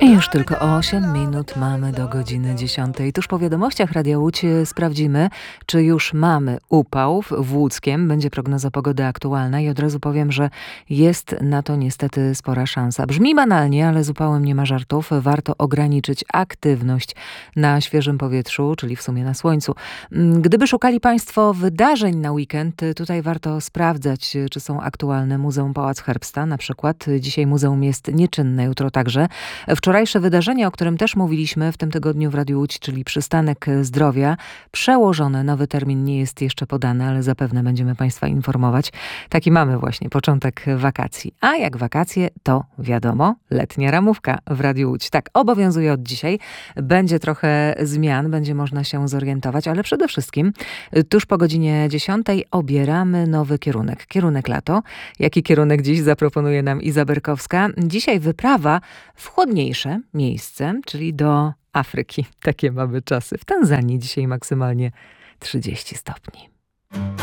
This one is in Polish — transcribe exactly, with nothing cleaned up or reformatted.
I już tylko osiem minut mamy do godziny dziesiątej. Tuż po wiadomościach Radia Łódź sprawdzimy, czy już mamy upał w Łódzkiem. Będzie prognoza pogody aktualna i od razu powiem, że jest na to niestety spora szansa. Brzmi banalnie, ale z upałem nie ma żartów. Warto ograniczyć aktywność na świeżym powietrzu, czyli w sumie na słońcu. Gdyby szukali Państwo wydarzeń na weekend, tutaj warto sprawdzać, czy są aktualne. Muzeum Pałac Herbsta na przykład. Dzisiaj muzeum jest nieczynne, jutro także. Wczorajsze wydarzenie, o którym też mówiliśmy w tym tygodniu w Radiu Łódź, czyli Przystanek Zdrowia, przełożone, nowy termin nie jest jeszcze podany, ale zapewne będziemy Państwa informować. Taki mamy właśnie początek wakacji. A jak wakacje, to wiadomo, letnia ramówka w Radiu Łódź. Tak, obowiązuje od dzisiaj. Będzie trochę zmian, będzie można się zorientować, ale przede wszystkim tuż po godzinie dziesiątej obieramy nowy kierunek. Kierunek lato. Jaki kierunek dziś zaproponuje nam Iza Berkowska? Dzisiaj wyprawa w chłodniejsze miejsce, czyli do Afryki. Takie mamy czasy. W Tanzanii dzisiaj maksymalnie trzydzieści stopni.